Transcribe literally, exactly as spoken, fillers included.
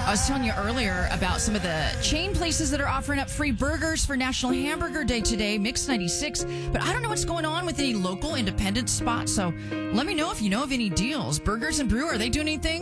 I was telling you earlier about some of the chain places that are offering up free burgers for National Hamburger Day today, Mix ninety-six. But I don't know what's going on with any local independent spots. So let me know if you know of any deals. Burgers and Brew, are they doing anything?